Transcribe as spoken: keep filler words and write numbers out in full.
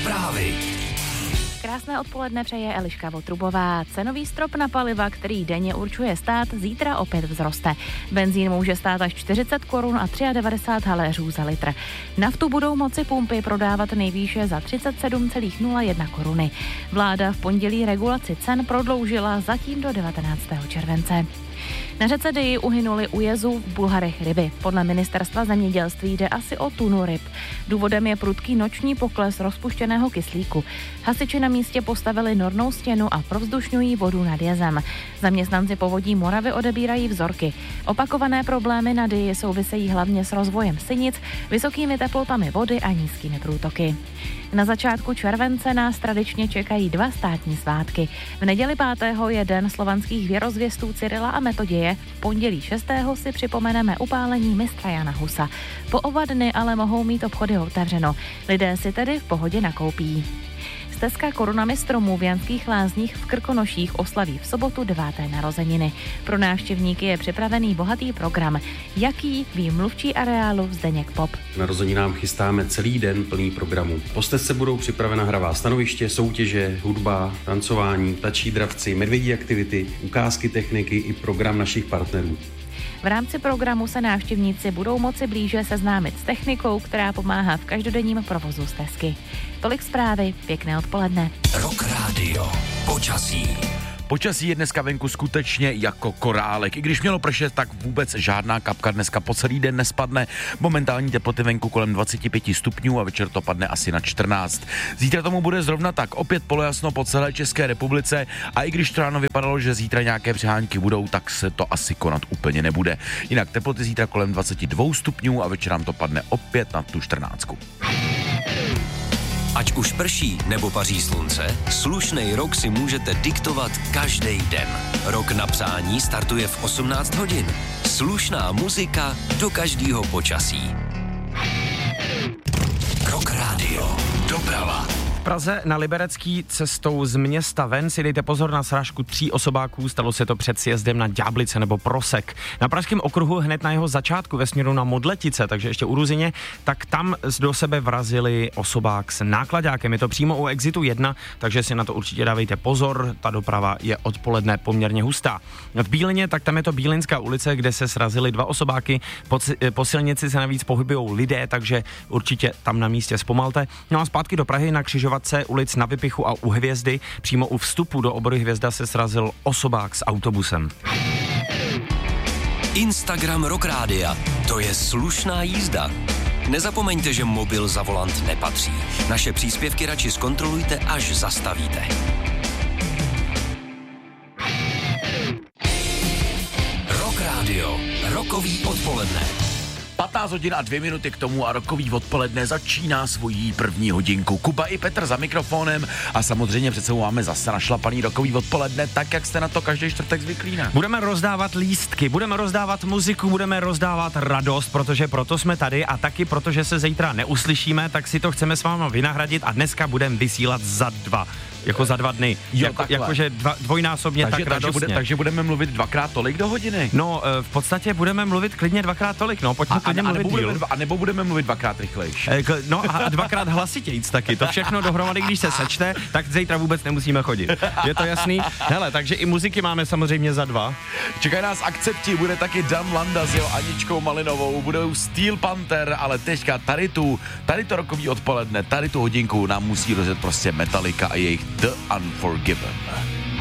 Zprávy. Krásné odpoledne přeje Eliška Votrubová. Cenový strop na paliva, který denně určuje stát, zítra opět vzroste. Benzín může stát až čtyřicet korun a devadesát tři haléřů za litr. Naftu budou moci pumpy prodávat nejvýše za třicet sedm celá nula jedna koruny. Vláda v pondělí regulaci cen prodloužila zatím do devatenáctého července. Na řece Dyji uhynuli u jezu v Bulharech ryby. Podle ministerstva zemědělství jde asi o tunu ryb. Důvodem je prudký noční pokles rozpuštěného kyslíku. Hasiči na místě postavili nornou stěnu a provzdušňují vodu nad jezem. Zaměstnanci Povodí Moravy odebírají vzorky. Opakované problémy na Dyji souvisejí hlavně s rozvojem sinic, vysokými teplotami vody a nízkými průtoky. Na začátku července nás tradičně čekají dva státní svátky. V neděli pátého je den slovanských věrozvěstů Cyrila a Metoděje, v pondělí šestého si připomeneme upálení mistra Jana Husa. Po oba dny ale mohou mít obchody otevřeno. Lidé si tedy v pohodě nakoupí. Stezka korunami stromů v Janských Lázních v Krkonoších oslaví v sobotu deváté narozeniny. Pro návštěvníky je připravený bohatý program. Jaký, ví mluvčí areálu Zdeněk Pop. Narozeninám chystáme celý den plný programu. Po stezce budou připravena hravá stanoviště, soutěže, hudba, tancování, ptačí dravci, medvědí aktivity, ukázky techniky i program našich partnerů. V rámci programu se návštěvníci budou moci blíže seznámit s technikou, která pomáhá v každodenním provozu stezky. Tolik zprávy, pěkné odpoledne. Rock Radio. Počasí. Počasí je dneska venku skutečně jako korálek. I když mělo pršet, tak vůbec žádná kapka dneska po celý den nespadne. Momentální teploty venku kolem dvacet pět stupňů a večer to padne asi na čtrnáct. Zítra tomu bude zrovna tak. Opět polojasno po celé České republice a i když to ráno vypadalo, že zítra nějaké přehánky budou, tak se to asi konat úplně nebude. Jinak teploty zítra kolem dvacet dva stupňů a večer nám to padne opět na tu čtrnáctku. Ať už prší nebo paří slunce, slušnej rok si můžete diktovat každý den. Rok na přání startuje v osmnáct hodin. Slušná muzika do každého počasí. Rock Radio. Doprava. V Praze na Liberecký cestou z města ven si dejte pozor na srážku tří osobáků, stalo se to před sjezdem na Ďáblice nebo Prosek. Na pražském okruhu hned na jeho začátku ve směru na Modletice, takže ještě u Ruzyně, tak tam do sebe vrazili osobák s nákladákem. Je to přímo u exitu jedna, takže si na to určitě dávejte pozor, ta doprava je odpoledne poměrně hustá. V Bílině, tak tam je to Bílinská ulice, kde se srazili dva osobáky, po, po silnici se navíc pohybují lidé, takže určitě tam na místě zpomalte. No a zpátky do Prahy na křižovatce ulic Na Vypichu a u Hvězdy, přímo u vstupu do obory Hvězda se srazil osobák s autobusem. Instagram Rock Rádia. To je slušná jízda. Nezapomeňte, že mobil za volant nepatří. Naše příspěvky radši zkontrolujte, až zastavíte. Rock Radio. Rokový odpoledne. patnáct hodin a dvě minuty k tomu a rokový odpoledne začíná svojí první hodinku. Kuba i Petr za mikrofonem a samozřejmě před sebou máme zase našlapaný rokový odpoledne, tak jak jste na to každý čtvrtek zvyklí, ne? Budeme rozdávat lístky, budeme rozdávat muziku, budeme rozdávat radost, protože proto jsme tady a taky protože se zítra neuslyšíme, tak si to chceme s váma vynahradit a dneska budeme vysílat za dva. Jako za dva dny. Jo, jako, jakože dva, dvojnásobně takže, tak radostně. Takže, bude, takže budeme mluvit dvakrát tolik do hodiny. No, v podstatě budeme mluvit klidně dvakrát tolik, no, pojďme a, klidně a, mluvit nebo díl. budeme, a nebo budeme mluvit dvakrát rychlejš. No a dvakrát hlasitějc taky, to všechno dohromady, když se sečte, tak zítra vůbec nemusíme chodit. Je to jasný? Hele, takže i muziky máme samozřejmě za dva. Čekají nás akcepti, bude taky Dan Landa s jeho Aničkou Malinovou, budou Steel Panther, ale teďka tady tu, tady to rokový odpoledne, tady tu hodinku nám musí rozjet prostě Metallica a jejich The Unforgiven.